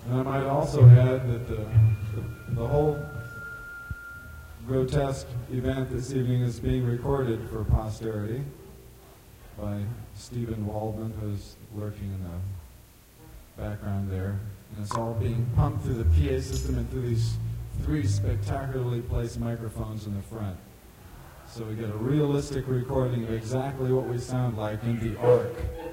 And I might also add that the whole grotesque event this evening is being recorded for posterity by Stephen Waldman, who's lurking in the background there. And it's all being pumped through the PA system and through these 3 spectacularly placed microphones in the front. So we get a realistic recording of exactly what we sound like in the arc.